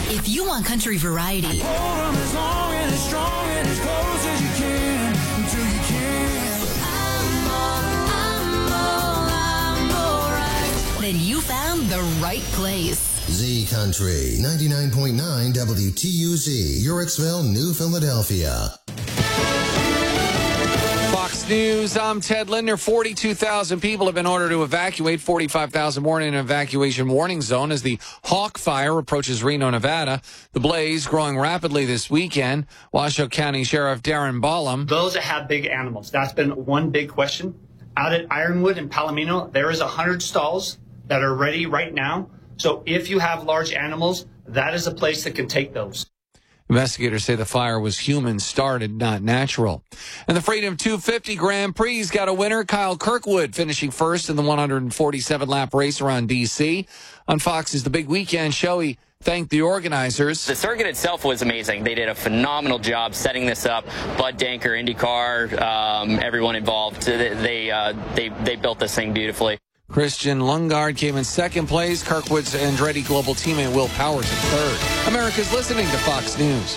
If you want country variety, then you found the right place. Z Country 99.9 WTUZ, Yorksville, New Philadelphia. Fox News, I'm Ted Linder. 42,000 people have been ordered to evacuate. 45,000 more in an evacuation warning zone as the Hawk Fire approaches Reno, Nevada. The blaze growing rapidly this weekend. Washoe County Sheriff Darren Ballum. Those that have big animals, that's been one big question. Out at Ironwood and Palomino, there is 100 stalls that are ready right now. So if you have large animals, that is a place that can take those. Investigators say the fire was human-started, not natural. And the Freedom 250 Grand Prix's got a winner, Kyle Kirkwood, finishing first in the 147-lap race around D.C. On Fox's The Big Weekend show, he thanked the organizers. The circuit itself was amazing. They did a phenomenal job setting this up. Bud Danker, IndyCar, everyone involved. They built this thing beautifully. Christian Lundgaard came in second place. Kirkwood's Andretti Global teammate Will Powers in third. America's listening to Fox News.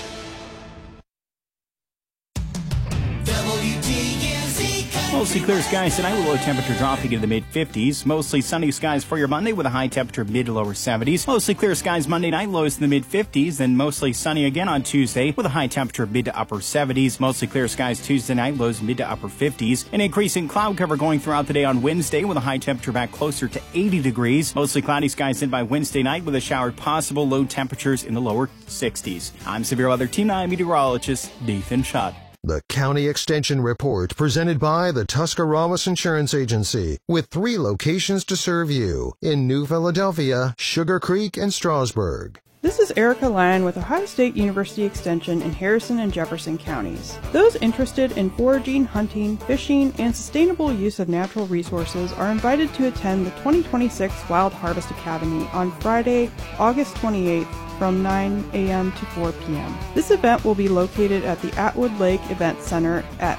Mostly clear skies tonight with low temperature dropping into the mid-50s. Mostly sunny skies for your Monday with a high temperature mid to lower 70s. Mostly clear skies Monday night, lows in the mid-50s. Then mostly sunny again on Tuesday with a high temperature mid to upper 70s. Mostly clear skies Tuesday night, lows mid to upper 50s. An increasing cloud cover going throughout the day on Wednesday with a high temperature back closer to 80 degrees. Mostly cloudy skies in by Wednesday night with a shower possible, low temperatures in the lower 60s. I'm Severe Weather Team 9 meteorologist Nathan Schott. The County Extension Report presented by the Tuscarawas Insurance Agency with 3 locations to serve you in New Philadelphia, Sugar Creek, and Strasburg. This is Erica Lyon with Ohio State University Extension in Harrison and Jefferson counties. Those interested in foraging, hunting, fishing, and sustainable use of natural resources are invited to attend the 2026 Wild Harvest Academy on Friday, August 28th from 9 a.m. to 4 p.m. This event will be located at the Atwood Lake Event Center at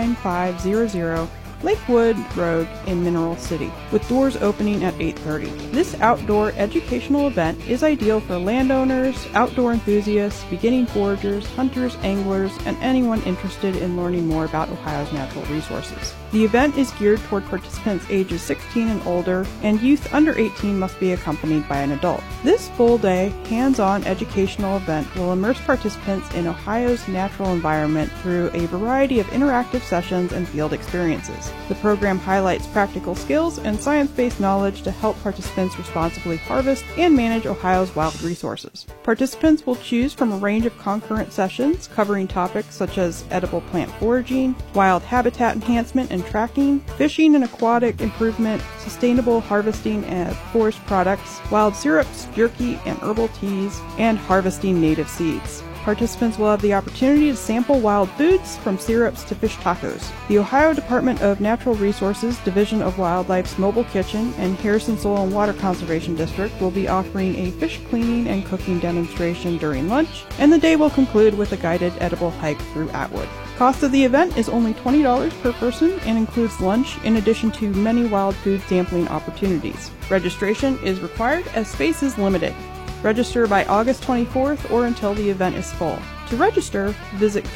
9500 Lakewood Road in Mineral City, with doors opening at 8:30. This outdoor educational event is ideal for landowners, outdoor enthusiasts, beginning foragers, hunters, anglers, and anyone interested in learning more about Ohio's natural resources. The event is geared toward participants ages 16 and older, and youth under 18 must be accompanied by an adult. This full-day, hands-on educational event will immerse participants in Ohio's natural environment through a variety of interactive sessions and field experiences. The program highlights practical skills and science-based knowledge to help participants responsibly harvest and manage Ohio's wild resources. Participants will choose from a range of concurrent sessions covering topics such as edible plant foraging, wild habitat enhancement and tracking, fishing and aquatic improvement, sustainable harvesting and forest products, wild syrups, jerky and herbal teas, and harvesting native seeds. Participants will have the opportunity to sample wild foods from syrups to fish tacos. The Ohio Department of Natural Resources Division of Wildlife's Mobile Kitchen and Harrison Soil and Water Conservation District will be offering a fish cleaning and cooking demonstration during lunch, and the day will conclude with a guided edible hike through Atwood. Cost of the event is only $20 per person and includes lunch in addition to many wild food sampling opportunities. Registration is required as space is limited. Register by August 24th or until the event is full. To register, visit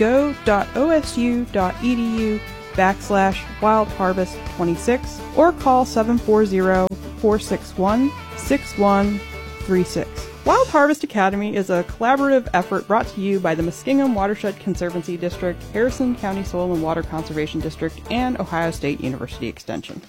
go.osu.edu/wildharvest26 or call 740-461-6136. Wild Harvest Academy is a collaborative effort brought to you by the Muskingum Watershed Conservancy District, Harrison County Soil and Water Conservation District, and Ohio State University Extension.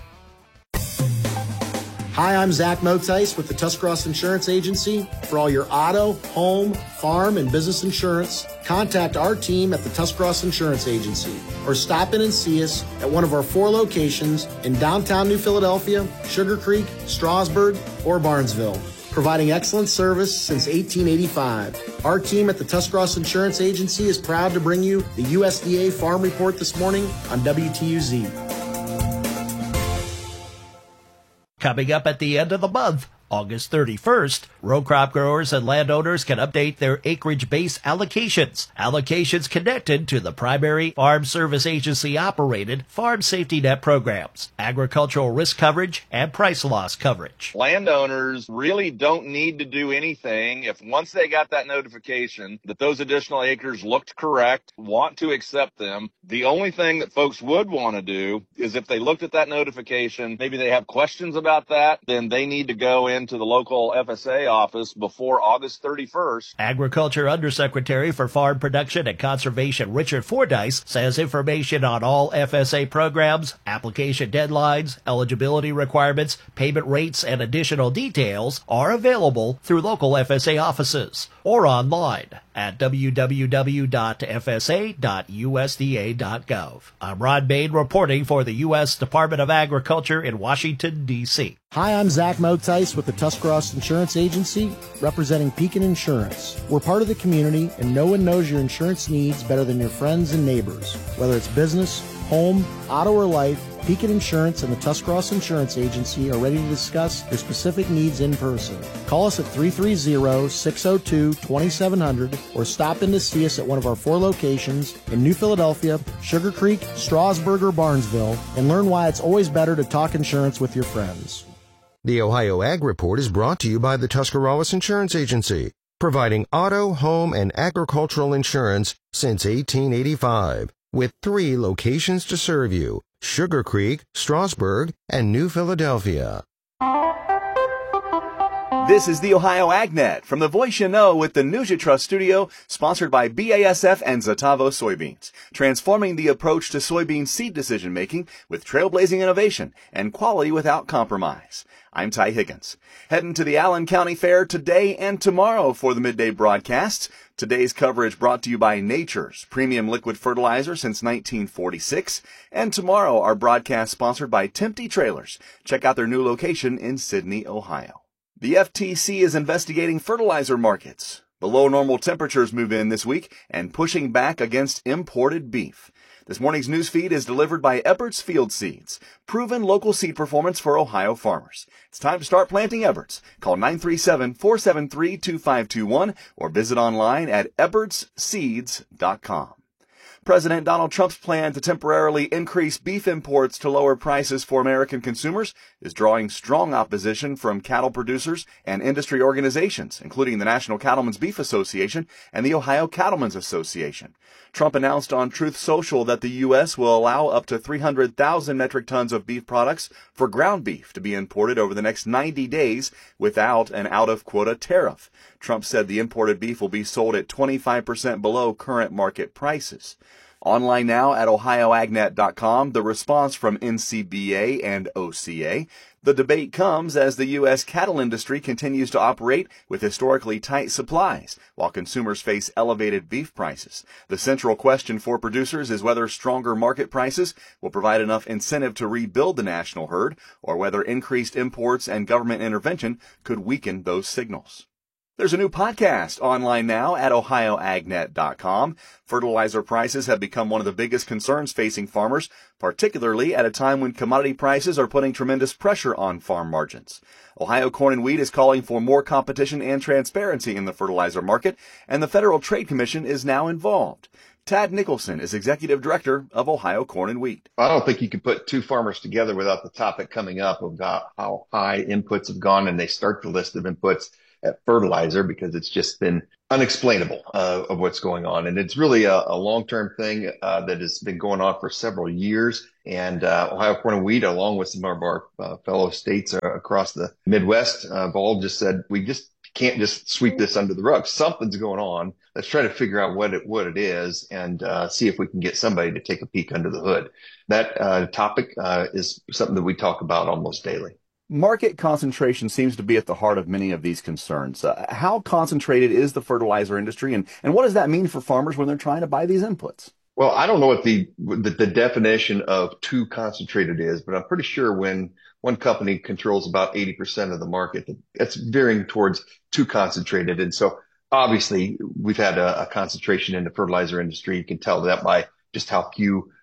Hi, I'm Zach Motice with the Tuscarawas Insurance Agency. For all your auto, home, farm, and business insurance, contact our team at the Tuscarawas Insurance Agency or stop in and see us at one of our 4 locations in downtown New Philadelphia, Sugar Creek, Strasburg, or Barnesville. Providing excellent service since 1885. Our team at the Tuscarawas Insurance Agency is proud to bring you the USDA Farm Report this morning on WTUZ. Coming up at the end of the month, August 31st, row crop growers and landowners can update their acreage-based allocations. Allocations connected to the primary Farm Service Agency operated Farm Safety Net programs, agricultural risk coverage, and price loss coverage. Landowners really don't need to do anything if once they got that notification that those additional acres looked correct, want to accept them. The only thing that folks would want to do is if they looked at that notification, maybe they have questions about that, then they need to go into the local FSA office before August 31st. Agriculture Undersecretary for Farm Production and Conservation Richard Fordyce says information on all FSA programs, application deadlines, eligibility requirements, payment rates, and additional details are available through local FSA offices or online at www.fsa.usda.gov. I'm Ron Bain reporting for the U.S. Department of Agriculture in Washington, D.C. Hi, I'm Zach Motice with the Tuscarawas Insurance Agency, representing Pekin Insurance. We're part of the community, and no one knows your insurance needs better than your friends and neighbors. Whether it's business, home, auto, or life, Pekin Insurance and the Tuscarawas Insurance Agency are ready to discuss your specific needs in person. Call us at 330-602-2700 or stop in to see us at one of our 4 locations in New Philadelphia, Sugar Creek, Strasburg, or Barnesville, and learn why it's always better to talk insurance with your friends. The Ohio Ag Report is brought to you by the Tuscarawas Insurance Agency, providing auto, home, and agricultural insurance since 1885, with 3 locations to serve you: Sugar Creek, Strasburg, and New Philadelphia. This is the Ohio AgNet from the voice you know with the News You Trust studio, sponsored by BASF and Zatavo soybeans, transforming the approach to soybean seed decision-making with trailblazing innovation and quality without compromise. I'm Ty Higgins. Heading to the Allen County Fair today and tomorrow for the midday broadcasts. Today's coverage brought to you by Nature's premium liquid fertilizer since 1946. And tomorrow, our broadcast sponsored by Tempty Trailers. Check out their new location in Sidney, Ohio. The FTC is investigating fertilizer markets. Below normal temperatures move in this week and pushing back against imported beef. This morning's news feed is delivered by Ebert's Field Seeds, proven local seed performance for Ohio farmers. It's time to start planting Ebert's. Call 937-473-2521 or visit online at ebertsseeds.com. President Donald Trump's plan to temporarily increase beef imports to lower prices for American consumers is drawing strong opposition from cattle producers and industry organizations, including the National Cattlemen's Beef Association and the Ohio Cattlemen's Association. Trump announced on Truth Social that the U.S. will allow up to 300,000 metric tons of beef products for ground beef to be imported over the next 90 days without an out-of-quota tariff. Trump said the imported beef will be sold at 25% below current market prices. Online now at ohioagnet.com, the response from NCBA and OCA. The debate comes as the U.S. cattle industry continues to operate with historically tight supplies, while consumers face elevated beef prices. The central question for producers is whether stronger market prices will provide enough incentive to rebuild the national herd, or whether increased imports and government intervention could weaken those signals. There's a new podcast online now at ohioagnet.com. Fertilizer prices have become one of the biggest concerns facing farmers, particularly at a time when commodity prices are putting tremendous pressure on farm margins. Ohio Corn and Wheat is calling for more competition and transparency in the fertilizer market, and the Federal Trade Commission is now involved. Tad Nicholson is Executive Director of Ohio Corn and Wheat. I don't think you can put 2 farmers together without the topic coming up about how high inputs have gone, and they start the list of inputs at fertilizer because it's just been unexplainable of what's going on. And it's really a long-term thing that has been going on for several years. And Ohio Corn and Wheat, along with some of our fellow states across the Midwest, have all just said, we just can't just sweep this under the rug. Something's going on. Let's try to figure out what it is and see if we can get somebody to take a peek under the hood. That topic is something that we talk about almost daily. Market concentration seems to be at the heart of many of these concerns. How concentrated is the fertilizer industry, and what does that mean for farmers when they're trying to buy these inputs? Well, I don't know what the definition of too concentrated is, but I'm pretty sure when one company controls about 80% of the market, that's veering towards too concentrated. And so obviously we've had a concentration in the fertilizer industry. You can tell that by just how few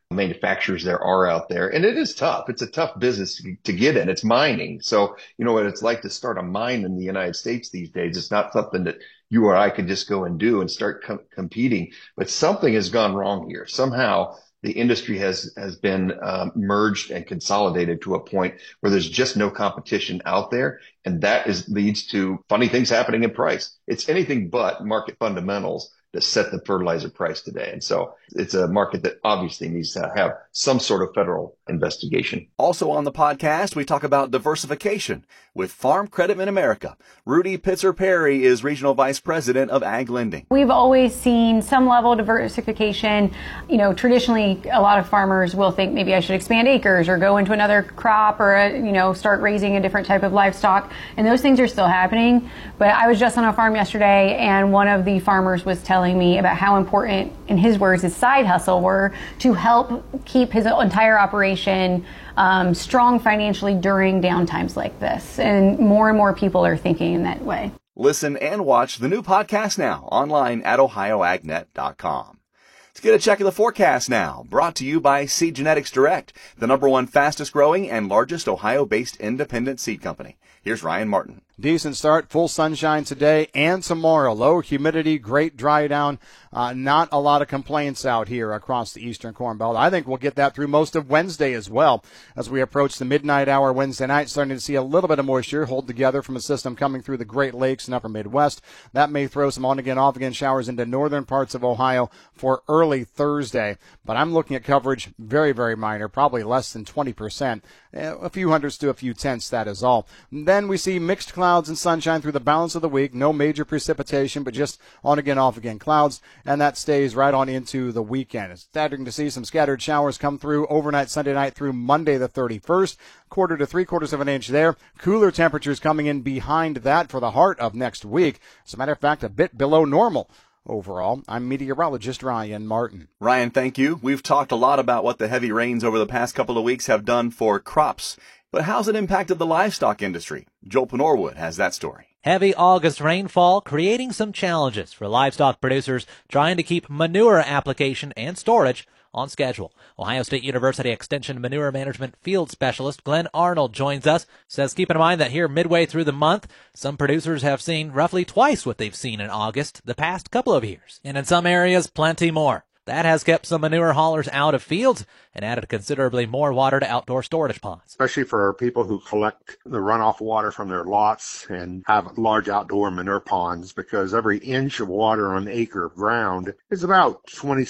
manufacturers there are out there. And it is tough. It's a tough business to get in. It's mining. So, you know what it's like to start a mine in the United States these days. It's not something that you or I can just go and do and start competing. But something has gone wrong here. Somehow the industry has been merged and consolidated to a point where there's just no competition out there. And that leads to funny things happening in price. It's anything but market fundamentals that set the fertilizer price today. And so it's a market that obviously needs to have some sort of federal investigation. Also on the podcast, we talk about diversification with Farm Credit Mid-America. Rudy Pitzer-Perry is Regional Vice President of Ag Lending. We've always seen some level of diversification. You know, traditionally, a lot of farmers will think maybe I should expand acres or go into another crop or, start raising a different type of livestock. And those things are still happening. But I was just on a farm yesterday, and one of the farmers was telling me about how important, in his words, his side hustle were to help keep his entire operation strong financially during downtimes like this. And more people are thinking in that way. Listen and watch the new podcast now online at ohioagnet.com. Let's get a check of the forecast now, brought to you by Seed Genetics Direct, the #1 fastest growing and largest Ohio-based independent seed company. Here's Ryan Martin. Decent start, full sunshine today and tomorrow. Low humidity, great dry down. Not a lot of complaints out here across the eastern Corn Belt. I think we'll get that through most of Wednesday as well. As we approach the midnight hour Wednesday night, starting to see a little bit of moisture hold together from a system coming through the Great Lakes and upper Midwest. That may throw some on-again, off-again showers into northern parts of Ohio for early Thursday. But I'm looking at coverage very, very minor, probably less than 20%. A few hundreds to a few tenths, that is all. Then we see mixed clouds and sunshine through the balance of the week. No major precipitation, but just on-again, off-again clouds. And that stays right on into the weekend. It's starting to see some scattered showers come through overnight Sunday night through Monday the 31st. 1/4 to 3/4 of an inch there. Cooler temperatures coming in behind that for the heart of next week. As a matter of fact, a bit below normal. Overall, I'm meteorologist Ryan Martin. Ryan, thank you. We've talked a lot about what the heavy rains over the past couple of weeks have done for crops. But how's it impacted the livestock industry? Joel Penorwood has that story. Heavy August rainfall creating some challenges for livestock producers trying to keep manure application and storage on schedule. Ohio State University Extension Manure Management Field Specialist Glenn Arnold joins us, says keep in mind that here midway through the month, some producers have seen roughly twice what they've seen in August the past couple of years, and in some areas, plenty more. That has kept some manure haulers out of fields and added considerably more water to outdoor storage ponds. Especially for people who collect the runoff water from their lots and have large outdoor manure ponds, because every inch of water on an acre of ground is about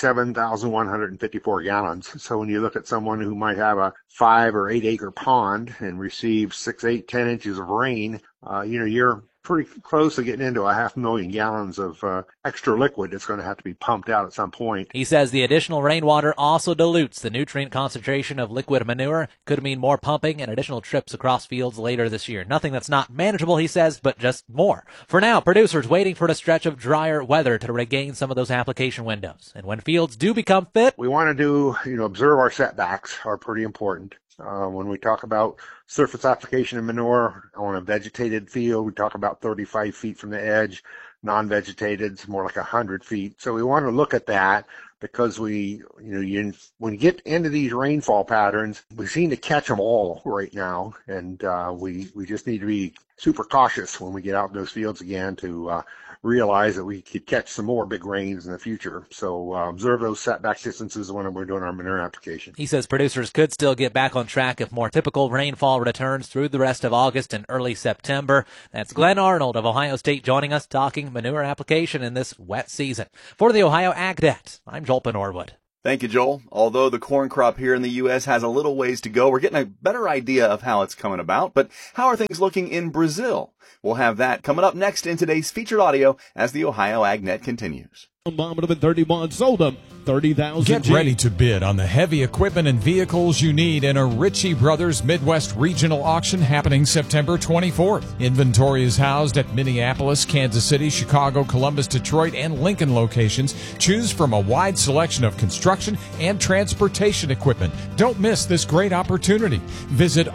27,154 gallons. So when you look at someone who might have a 5 or 8 acre pond and receive 6, 8, 10 inches of rain, you're pretty close to getting into 500,000 gallons of extra liquid that's going to have to be pumped out at some point. He says the additional rainwater also dilutes the nutrient concentration of liquid manure. Could mean more pumping and additional trips across fields later this year. Nothing that's not manageable, he says, but just more. For now, producers waiting for a stretch of drier weather to regain some of those application windows. And when fields do become fit, we want to observe our setbacks are pretty important. When we talk about surface application of manure on a vegetated field, we talk about 35 feet from the edge. Non-vegetated, it's more like 100 feet. So we want to look at that because when you get into these rainfall patterns, we seem to catch them all right now. And we just need to be super cautious when we get out in those fields again to realize that we could catch some more big rains in the future. So observe those setback distances when we're doing our manure application. He says producers could still get back on track if more typical rainfall returns through the rest of August and early September. That's Glenn Arnold of Ohio State joining us talking manure application in this wet season. For the Ohio AgNet, I'm Joel Penorwood. Thank you, Joel. Although the corn crop here in the U.S. has a little ways to go, we're getting a better idea of how it's coming about. But how are things looking in Brazil? We'll have that coming up next in today's featured audio as the Ohio AgNet continues. Bomb would have been 31, sold them 30,000. Get ready to bid on the heavy equipment and vehicles you need in a Ritchie Brothers Midwest Regional Auction happening September 24th. Inventory is housed at Minneapolis, Kansas City, Chicago, Columbus, Detroit, and Lincoln locations. Choose from a wide selection of construction and transportation equipment. Don't miss this great opportunity. Visit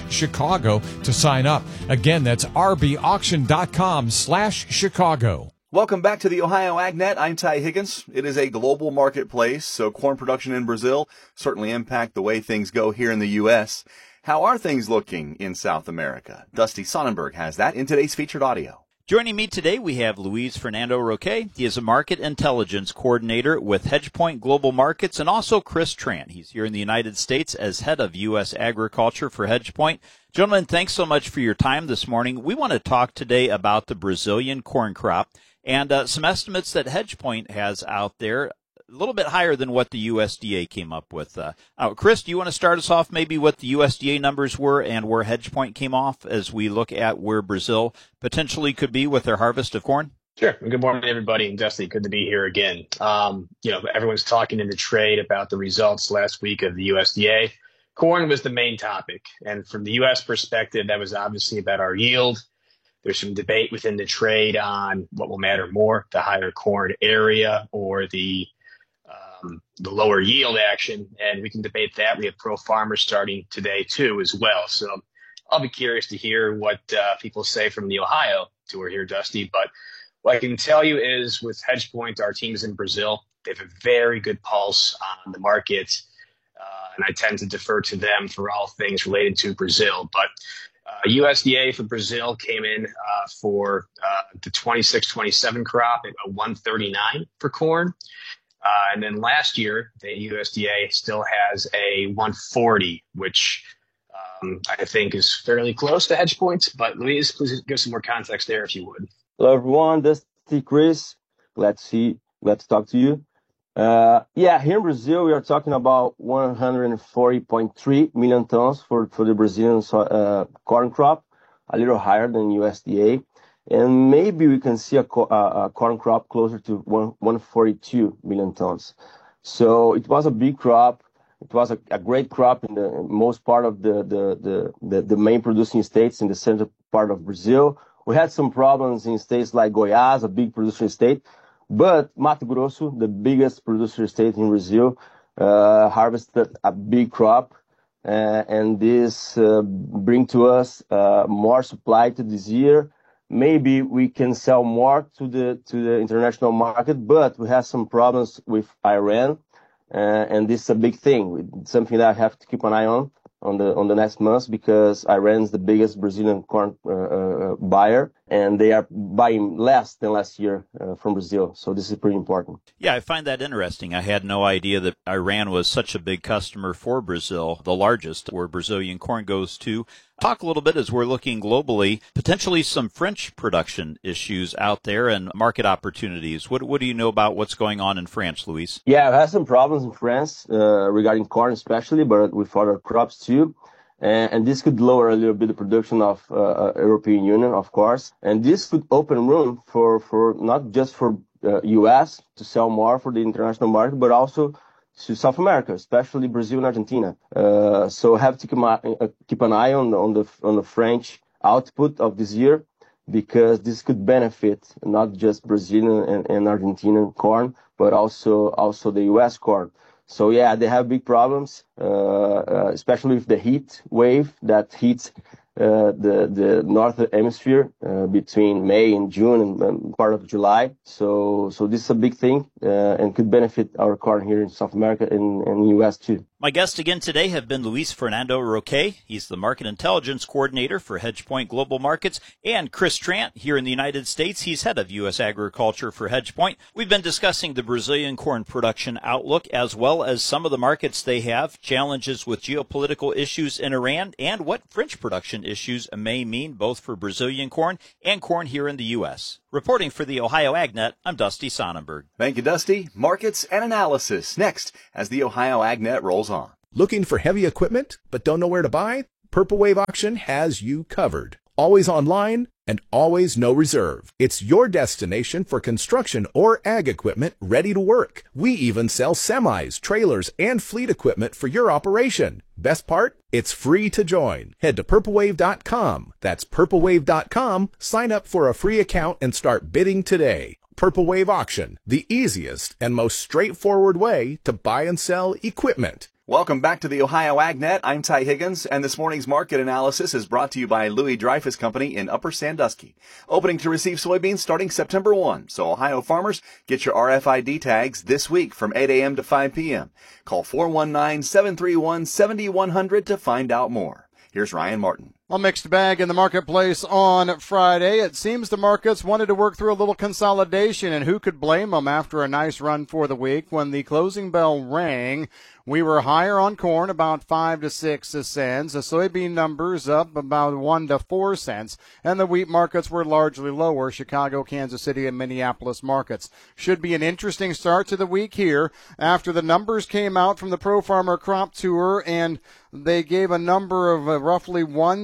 rbauction.com/Chicago to sign up. Again, that's rbauction.com/Chicago. Welcome back to the Ohio AgNet. I'm Ty Higgins. It is a global marketplace, so corn production in Brazil certainly impact the way things go here in the U.S. How are things looking in South America? Dusty Sonnenberg has that in today's featured audio. Joining me today, we have Luis Fernando Roque. He is a market intelligence coordinator with HedgePoint Global Markets, and also Chris Trant. He's here in the United States as head of U.S. agriculture for HedgePoint. Gentlemen, thanks so much for your time this morning. We want to talk today about the Brazilian corn crop and some estimates that HedgePoint has out there, a little bit higher than what the USDA came up with. Chris, do you want to start us off maybe what the USDA numbers were and where HedgePoint came off as we look at where Brazil potentially could be with their harvest of corn? Sure. Good morning, everybody. And Dusty, good to be here again. Everyone's talking in the trade about the results last week of the USDA. Corn was the main topic. And from the U.S. perspective, that was obviously about our yield. There's some debate within the trade on what will matter more, the higher corn area or the lower yield action, and we can debate that. We have pro farmers starting today too as well. So I'll be curious to hear what people say from the Ohio tour here, Dusty. But what I can tell you is with HedgePoint, our teams in Brazil, they have a very good pulse on the market, and I tend to defer to them for all things related to Brazil. But USDA for Brazil came in for the 26-27 crop at a 139 for corn. And then last year, the USDA still has a 140, which I think is fairly close to HedgePoint. But Luis, please give some more context there if you would. Hello, everyone. This is Chris. Glad to talk to you. Here in Brazil, we are talking about 140.3 million tons for the Brazilian corn crop, a little higher than USDA. And maybe we can see a corn crop closer to 142 million tons. So it was a big crop. It was a great crop in the most part of the main producing states in the central part of Brazil. We had some problems in states like Goiás, a big producer state, but Mato Grosso, the biggest producer state in Brazil, harvested a big crop. And this bring to us more supply to this year. Maybe we can sell more to the international market, but we have some problems with Iran, and this is a big thing. It's something that I have to keep an eye on the next months, because Iran is the biggest Brazilian corn buyer, and they are buying less than last year from Brazil. So this is pretty important. Yeah, I find that interesting. I had no idea that Iran was such a big customer for Brazil, the largest where Brazilian corn goes to. Talk a little bit as we're looking globally, potentially some French production issues out there and market opportunities. What do you know about what's going on in France, Luis? Yeah, we have some problems in France regarding corn especially, but with other crops too. And this could lower a little bit the production of European Union, of course. And this could open room for not just for U.S. to sell more for the international market, but also to South America, especially Brazil and Argentina. So have to keep an eye on the French output of this year, because this could benefit not just Brazilian and Argentinian corn, but also the U.S. corn. So yeah, they have big problems, especially with the heat wave that hits the northern hemisphere between May and June and part of July. So this is a big thing and could benefit our corn here in South America and U.S. too. My guests again today have been Luis Fernando Roque. He's the Market Intelligence Coordinator for HedgePoint Global Markets, and Chris Trant here in the United States. He's head of U.S. Agriculture for HedgePoint. We've been discussing the Brazilian corn production outlook, as well as some of the markets they have, challenges with geopolitical issues in Iran, and what French production issues may mean both for Brazilian corn and corn here in the U.S. Reporting for the Ohio AgNet, I'm Dusty Sonnenberg. Thank you, Dusty. Markets and analysis next as the Ohio AgNet rolls on. Looking for heavy equipment but don't know where to buy? Purple Wave Auction has you covered. Always online and always no reserve. It's your destination for construction or ag equipment ready to work. We even sell semis, trailers, and fleet equipment for your operation. Best part? It's free to join. Head to purplewave.com. That's purplewave.com. Sign up for a free account and start bidding today. Purple Wave Auction, the easiest and most straightforward way to buy and sell equipment. Welcome back to the Ohio AgNet. I'm Ty Higgins, and this morning's market analysis is brought to you by Louis Dreyfus Company in Upper Sandusky. Opening to receive soybeans starting September 1. So Ohio farmers, get your RFID tags this week from 8 a.m. to 5 p.m. Call 419-731-7100 to find out more. Here's Ryan Martin. A mixed bag in the marketplace on Friday. It seems the markets wanted to work through a little consolidation, and who could blame them after a nice run for the week? When the closing bell rang, we were higher on corn, about 5 to 6 cents. The soybean numbers up about 1 to 4 cents, and the wheat markets were largely lower. Chicago, Kansas City, and Minneapolis markets. Should be an interesting start to the week here after the numbers came out from the Pro Farmer Crop Tour, and they gave a number of roughly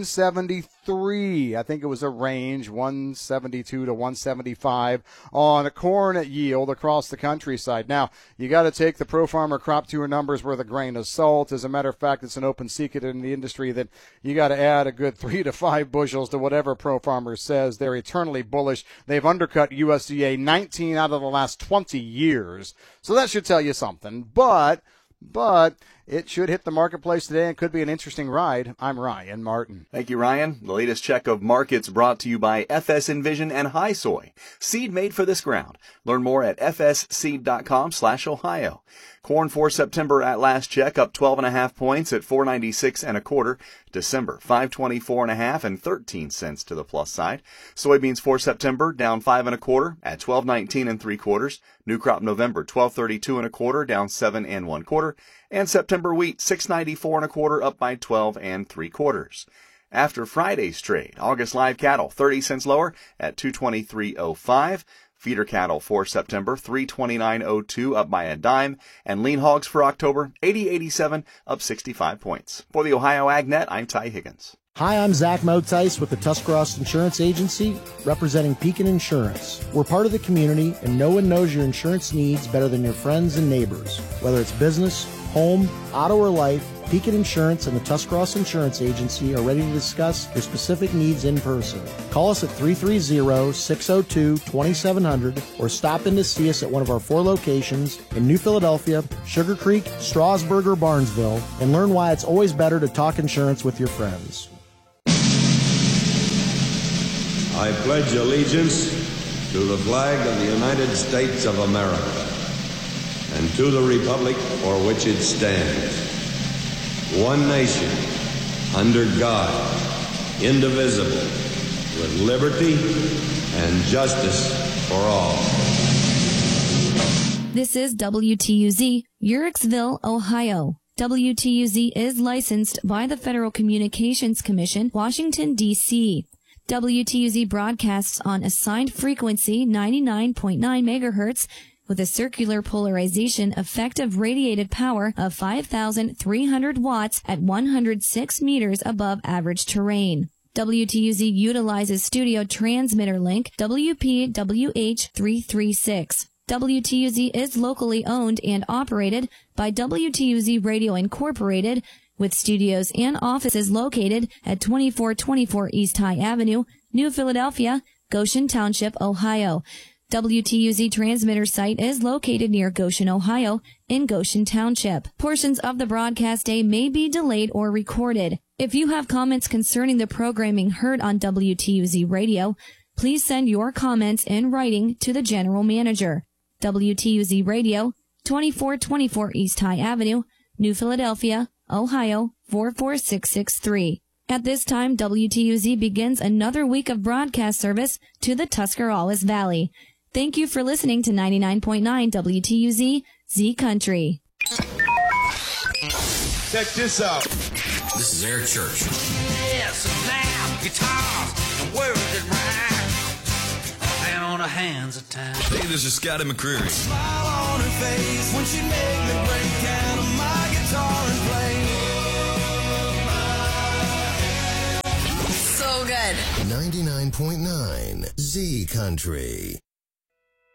173. I think it was a range, 172 to 175 on corn yield across the countryside. Now, you got to take the Pro Farmer Crop Tour numbers with a grain of salt. As a matter of fact, it's an open secret in the industry that you got to add a good 3 to 5 bushels to whatever Pro Farmer says. They're eternally bullish. They've undercut USDA 19 out of the last 20 years. So that should tell you something. But it should hit the marketplace today and could be an interesting ride. I'm Ryan Martin. Thank you, Ryan. The latest check of markets brought to you by FS Envision and High Soy. Seed made for this ground. Learn more at fsseed.com/Ohio. Corn for September at last check up 12.5 points at 496 1/4. December 524.5 and 13 cents to the plus side. Soybeans for September down 5 1/4 at 1219 3/4. New crop November 1232 1/4 down 7 1/4. And September wheat 694 1/4 up by 12 3/4. After Friday's trade, August live cattle 30 cents lower at 223.05. Feeder cattle for September, 329.02 up by a dime, and lean hogs for October, 80.87 up 65 points. For the Ohio AgNet, I'm Ty Higgins. Hi, I'm Zach Motice with the Tuscarawas Insurance Agency, representing Pekin Insurance. We're part of the community, and no one knows your insurance needs better than your friends and neighbors. Whether it's business, home, auto, or life, Pekin Insurance and the Tuscarawas Insurance Agency are ready to discuss your specific needs in person. Call us at 330-602-2700 or stop in to see us at one of our 4 locations in New Philadelphia, Sugar Creek, Strasburg, or Barnesville, and learn why it's always better to talk insurance with your friends. I pledge allegiance to the flag of the United States of America and to the republic for which it stands, one nation, under God, indivisible, with liberty and justice for all. This is WTUZ, Uhrichsville, Ohio. WTUZ is licensed by the Federal Communications Commission, Washington, D.C. WTUZ broadcasts on assigned frequency 99.9 megahertz with a circular polarization effective radiated power of 5,300 watts at 106 meters above average terrain. WTUZ utilizes studio transmitter link WPWH336. WTUZ is locally owned and operated by WTUZ Radio Incorporated, with studios and offices located at 2424 East High Avenue, New Philadelphia, Goshen Township, Ohio. WTUZ transmitter site is located near Goshen, Ohio, in Goshen Township. Portions of the broadcast day may be delayed or recorded. If you have comments concerning the programming heard on WTUZ Radio, please send your comments in writing to the General Manager. WTUZ Radio, 2424 East High Avenue, New Philadelphia, Ohio, 44663. At this time, WTUZ begins another week of broadcast service to the Tuscarawas Valley. Thank you for listening to 99.9 WTUZ Z Country. Check this out. This is Eric Church. Yes, now, guitars, and words that rhyme. Down on the hands of time. Hey, this is Scotty McCreery. Smile on her face when she make me break down on my guitar and play. So good. 99.9 Z Country.